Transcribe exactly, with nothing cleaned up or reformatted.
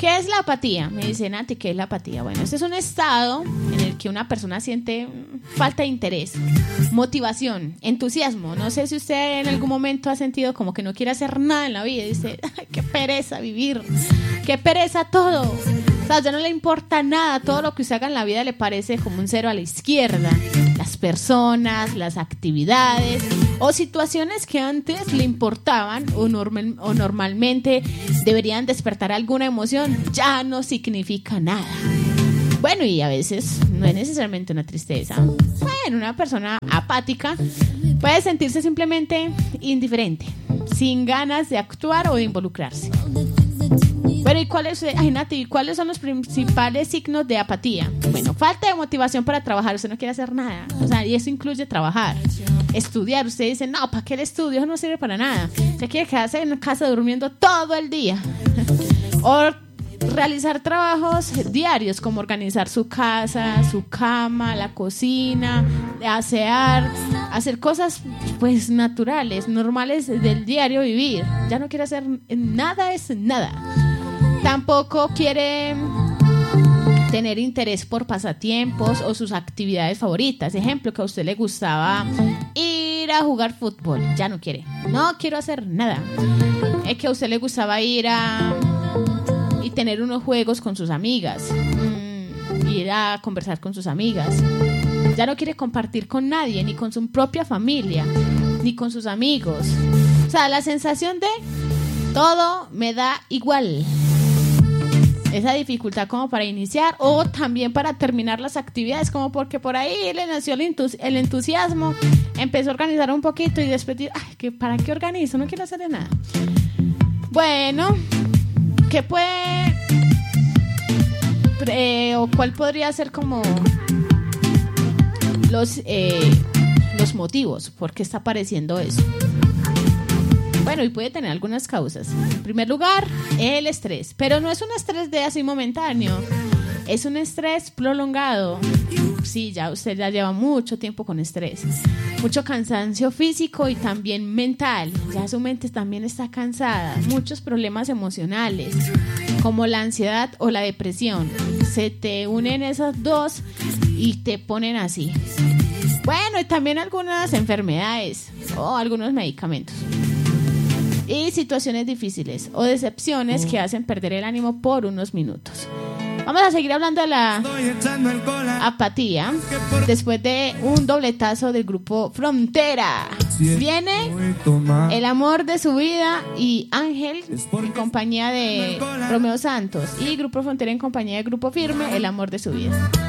¿Qué es la apatía? Me dice Nati, ¿qué es la apatía? Bueno, este es un estado en el que una persona siente falta de interés, motivación, entusiasmo. No sé si usted en algún momento ha sentido como que no quiere hacer nada en la vida. Dice, ay, qué pereza vivir, qué pereza todo. O sea, ya no le importa nada, todo lo que usted haga en la vida le parece como un cero a la izquierda. Las personas, las actividades o situaciones que antes le importaban o, normal, o normalmente deberían despertar alguna emoción, ya no significa nada. Bueno, y a veces no es necesariamente una tristeza. Bueno, una persona apática puede sentirse simplemente indiferente, sin ganas de actuar o de involucrarse. Bueno, ¿y cuáles, ay, Nati, ¿cuáles son los principales signos de apatía? Bueno, falta de motivación para trabajar, usted no quiere hacer nada, o sea, y eso incluye trabajar, estudiar. Usted dice, no, ¿para qué el estudio? Eso no sirve para nada. Usted quiere quedarse en casa durmiendo todo el día. O realizar trabajos diarios como organizar su casa, su cama, la cocina, asear, hacer cosas pues naturales, normales del diario vivir. Ya no quiere hacer nada, es nada. Tampoco quiere tener interés por pasatiempos o sus actividades favoritas. Ejemplo, que a usted le gustaba ir a jugar fútbol, ya no quiere. No quiero hacer nada. Es que a usted le gustaba ir a y tener unos juegos con sus amigas, mm, ir a conversar con sus amigas. Ya no quiere compartir con nadie, ni con su propia familia, ni con sus amigos. O sea, la sensación de todo me da igual. Esa dificultad como para iniciar o también para terminar las actividades, como porque por ahí le nació el, entus- el entusiasmo, empezó a organizar un poquito y después dijo, ay, ¿qué, ¿para qué organizo? No quiero hacer nada. Bueno, ¿qué puede eh, o cuál podría ser como los, eh, los motivos por qué está apareciendo eso? Bueno, y puede tener algunas causas. En primer lugar, el estrés. Pero no es un estrés de así momentáneo. Es un estrés prolongado. Sí, ya usted ya lleva mucho tiempo con estrés. Mucho cansancio físico y también mental. Ya su mente también está cansada. Muchos problemas emocionales, como la ansiedad o la depresión. Se te unen esas dos y te ponen así. Bueno, y también algunas enfermedades o algunos medicamentos. Y situaciones difíciles o decepciones que hacen perder el ánimo por unos minutos. Vamos a seguir hablando de la apatía después de un dobletazo del grupo Frontera. Viene El amor de su vida y Ángel en compañía de Romeo Santos y Grupo Frontera en compañía de Grupo Firme, El amor de su vida.